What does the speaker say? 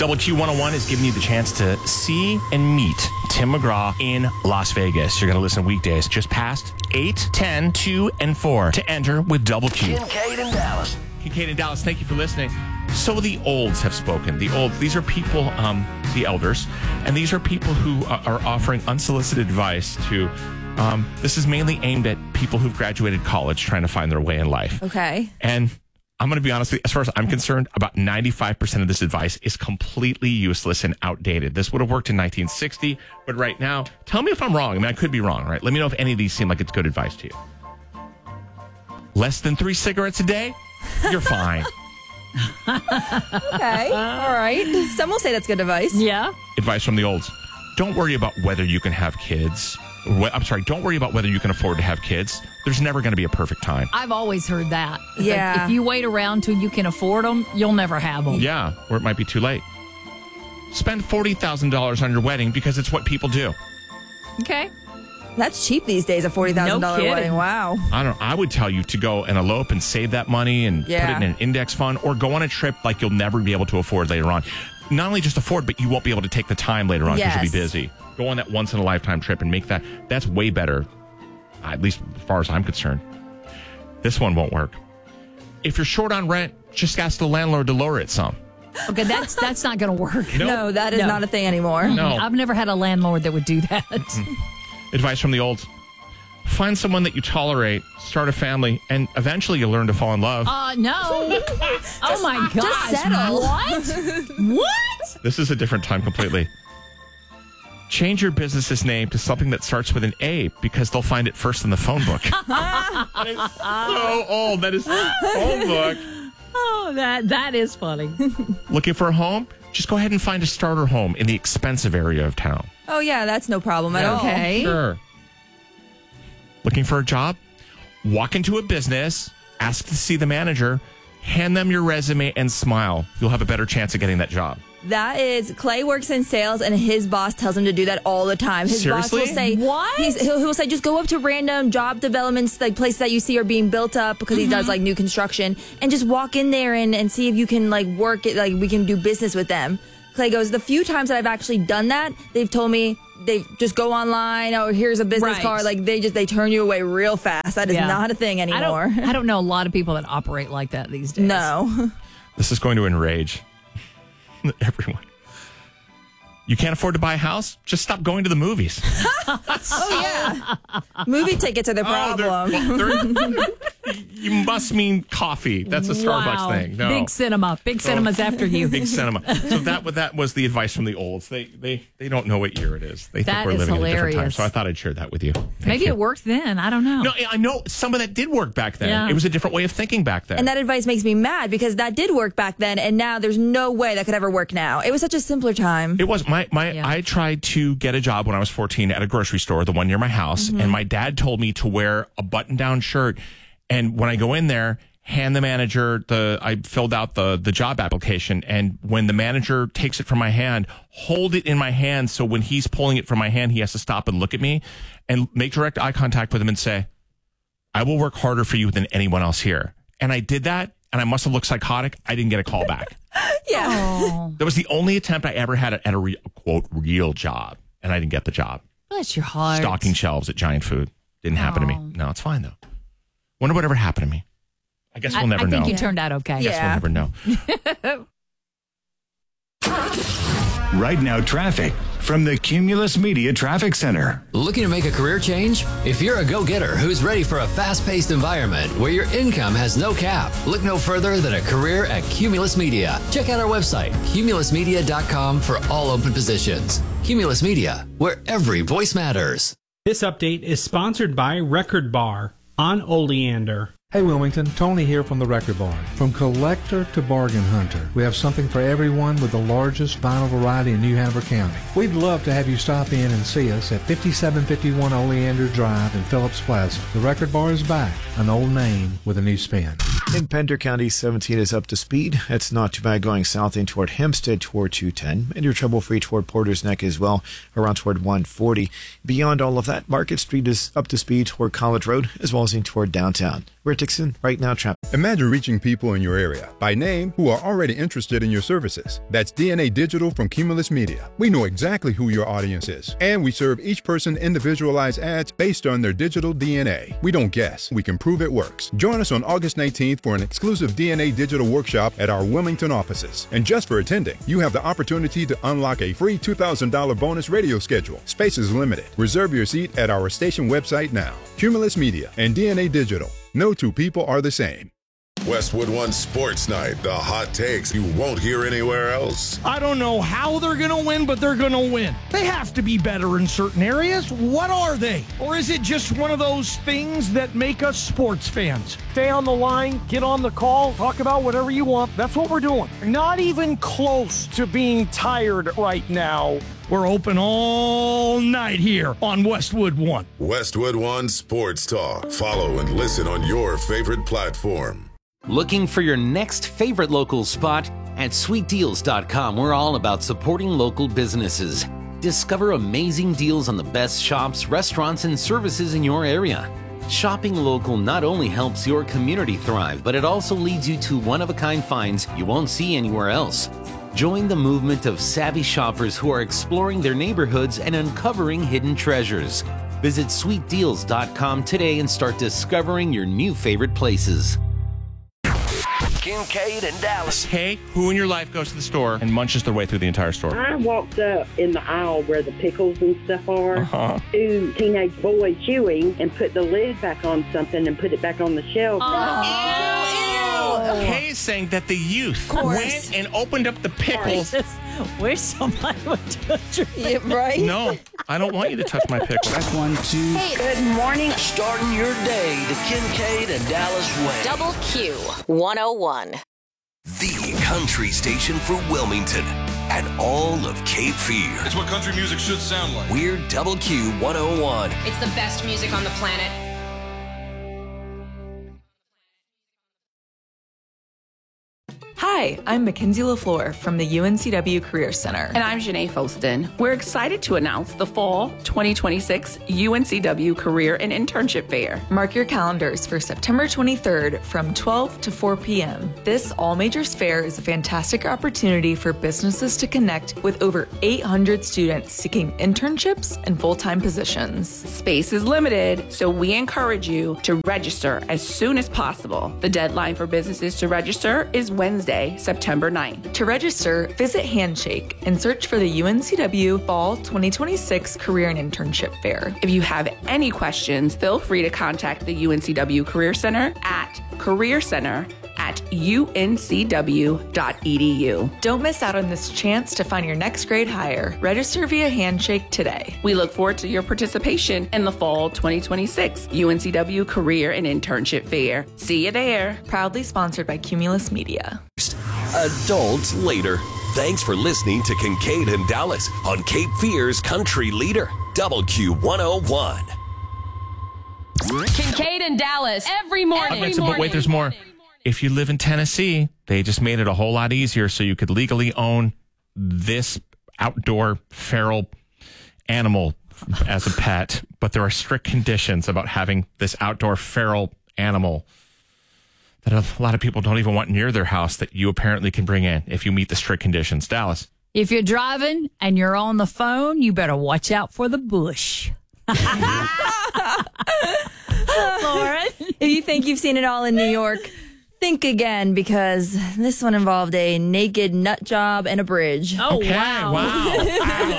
WQ101 is giving you the chance to see and meet Tim McGraw in Las Vegas. You're going to listen weekdays just past 8, 10, 2, and 4 to enter with Double Q. Kincaid in Dallas. Kincaid in Dallas, thank you for listening. So the olds have spoken. The olds, these are people, the elders, and these are people who are offering unsolicited advice to, this is mainly aimed at people who've graduated college trying to find their way in life. Okay. And I'm going to be honest with you, as far as I'm concerned, about 95% of this advice is completely useless and outdated. This would have worked in 1960, but right now, tell me if I'm wrong. I mean, I could be wrong, right? Let me know if any of these seem like it's good advice to you. Less than 3 cigarettes a day? You're fine. Okay. All right. Some will say that's good advice. Yeah. Advice from the olds. Don't worry about whether you can have kids. Don't worry about whether you can afford to have kids. There's never going to be a perfect time. I've always heard that. Yeah. Like, if you wait around till you can afford them, you'll never have them. Yeah, or it might be too late. Spend $40,000 on your wedding because it's what people do. Okay. That's cheap these days, a $40,000 No kidding. wedding. Wow. I would tell you to go and elope and save that money and put it in an index fund or go on a trip like you'll never be able to afford later on. Not only just afford, but you won't be able to take the time later on because you'll be busy. Go on that once-in-a-lifetime trip and make that. That's way better, at least as far as I'm concerned. This one won't work. If you're short on rent, just ask the landlord to lower it some. Okay, that's not going to work. Nope. No, that is not a thing anymore. No. I've never had a landlord that would do that. Advice from the olds. Find someone that you tolerate, start a family, and eventually you'll learn to fall in love. No. Oh, my God. Just settle. What? What? This is a different time completely. Change your business's name to something that starts with an A because they'll find it first in the phone book. That is so old. That is the phone book. Oh, that is funny. Looking for a home? Just go ahead and find a starter home in the expensive area of town. Oh, yeah, that's no problem at all. Okay. Sure. Looking for a job? Walk into a business, ask to see the manager, hand them your resume, and smile. You'll have a better chance of getting that job. That is, Clay works in sales, and his boss tells him to do that all the time. His Seriously? boss will say, What? He'll say, just go up to random job developments, like places that you see are being built up because he does like new construction, and just walk in there and see if you can like work it, like we can do business with them. Clay goes, the few times that I've actually done that, they've told me they just go online. Oh, here's a business Right. card. Like they turn you away real fast. That is not a thing anymore. I don't know a lot of people that operate like that these days. No. This is going to enrage everyone. You can't afford to buy a house? Just stop going to the movies. Oh, yeah. Movie tickets are the problem. You must mean coffee. That's a Starbucks thing. No. Big cinema. Big cinema's after you. Big cinema. So that was the advice from the olds. They don't know what year it is. They That think we're is living in a different time. hilarious. So I thought I'd share that with you. Maybe it worked then. I don't know. No, I know some of that did work back then. Yeah. It was a different way of thinking back then. And that advice makes me mad because that did work back then, and now there's no way that could ever work now. It was such a simpler time. It was I tried to get a job when I was 14 at a grocery store, the one near my house, and my dad told me to wear a button-down shirt. And when I go in there, hand the manager I filled out the job application, and when the manager takes it from my hand, hold it in my hand so when he's pulling it from my hand, he has to stop and look at me and make direct eye contact with him and say, I will work harder for you than anyone else here. And I did that, and I must have looked psychotic. I didn't get a call back. Yeah. Oh, That was the only attempt I ever had at a quote, real job, and I didn't get the job. bless your heart. Stocking shelves at Giant Food. Didn't happen to me. No, it's fine, though. Wonder whatever happened to me. I guess we'll never I think know. you turned out okay. I guess we'll never know. Right now, traffic from the Cumulus Media Traffic Center. Looking to make a career change? If you're a go-getter who's ready for a fast-paced environment where your income has no cap, look no further than a career at Cumulus Media. Check out our website, cumulusmedia.com, for all open positions. Cumulus Media, where every voice matters. This update is sponsored by Record Bar on Oleander. Hey Wilmington, Tony here from the Record Bar. From collector to bargain hunter, we have something for everyone with the largest vinyl variety in New Hanover County. We'd love to have you stop in and see us at 5751 Oleander Drive in Phillips Plaza. The Record Bar is back, an old name with a new spin. In Pender County, 17 is up to speed. It's not too bad going south in toward Hempstead toward 210. And you're trouble-free toward Porter's Neck as well, around toward 140. Beyond all of that, Market Street is up to speed toward College Road, as well as in toward downtown. We're Dixon, right now traffic. Imagine reaching people in your area by name who are already interested in your services. That's DNA Digital from Cumulus Media. We know exactly who your audience is, and we serve each person individualized ads based on their digital DNA. We don't guess, we can prove it works. Join us on August 19th for an exclusive DNA Digital workshop at our Wilmington offices. And just for attending, you have the opportunity to unlock a free $2,000 bonus radio schedule. Space is limited. Reserve your seat at our station website now. Cumulus Media and DNA Digital. No two people are the same. Westwood One Sports Night, the hot takes you won't hear anywhere else. I don't know how they're going to win, but they're going to win. They have to be better in certain areas. What are they? Or is it just one of those things that make us sports fans? Stay on the line, get on the call, talk about whatever you want. That's what we're doing. Not even close to being tired right now. We're open all night here on Westwood One. Westwood One Sports Talk. Follow and listen on your favorite platform. Looking for your next favorite local spot? At sweetdeals.com, we're all about supporting local businesses. Discover amazing deals on the best shops, restaurants, and services in your area. Shopping local not only helps your community thrive, but it also leads you to one-of-a-kind finds you won't see anywhere else. Join the movement of savvy shoppers who are exploring their neighborhoods and uncovering hidden treasures. Visit sweetdeals.com today and start discovering your new favorite places. Kincaid and Dallas. Hey, who in your life goes to the store and munches their way through the entire store? I walked up in the aisle where the pickles and stuff are. Two teenage boys chewing and put the lid back on something and put it back on the shelf. Kay is saying that the youth went and opened up the pickles. I just wish somebody would touch your pickles. Yeah, right? No, I don't want you to touch my pickles. That's 1, 2. Hey, good morning. Starting your day, the Kincaid and Dallas way. Double Q 101. The country station for Wilmington and all of Cape Fear. It's what country music should sound like. We're Double Q 101. It's the best music on the planet. Hi, I'm Mackenzie LaFleur from the UNCW Career Center. And I'm Janae Foston. We're excited to announce the Fall 2026 UNCW Career and Internship Fair. Mark your calendars for September 23rd from 12 to 4 p.m. This all-majors fair is a fantastic opportunity for businesses to connect with over 800 students seeking internships and full-time positions. Space is limited, so we encourage you to register as soon as possible. The deadline for businesses to register is Wednesday, September 9th. To register, visit Handshake and search for the UNCW Fall 2026 Career and Internship Fair. If you have any questions, feel free to contact the UNCW Career Center at careercenter@uncw.edu. Don't miss out on this chance to find your next grade hire. Register via Handshake today. We look forward to your participation in the Fall 2026 UNCW Career and Internship Fair. See you there. Proudly sponsored by Cumulus Media. Adults later. Thanks for listening to Kincaid and Dallas on Cape Fear's country leader, Double Q 101. Kincaid and Dallas every morning. But wait, there's more. If you live in Tennessee, they just made it a whole lot easier so you could legally own this outdoor feral animal as a pet. But there are strict conditions about having this outdoor feral animal that a lot of people don't even want near their house that you apparently can bring in if you meet the strict conditions. Dallas. If you're driving and you're on the phone, you better watch out for the bush. Lauren, if you think you've seen it all in New York, think again, because this one involved a naked nut job and a bridge. Oh, okay, wow.